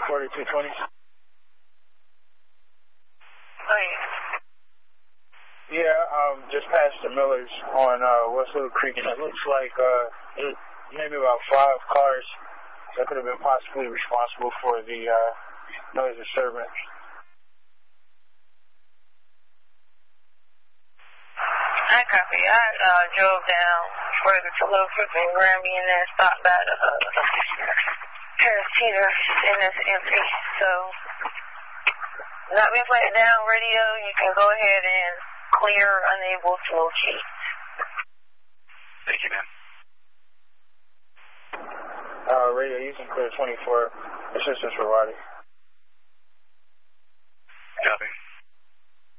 4220. Yeah, just past the Millers on West Little Creek, and it looks like maybe about 5 cars that could have been possibly responsible for the noise disturbance. I copy. I drove down further to Lowford and Grammy and then stopped by the Harris Teeter, and it's empty. So, not been playing down radio, you can go ahead and clear, unable to locate. Thank you, ma'am. Radio, you can clear 24. Assistance for Roddy.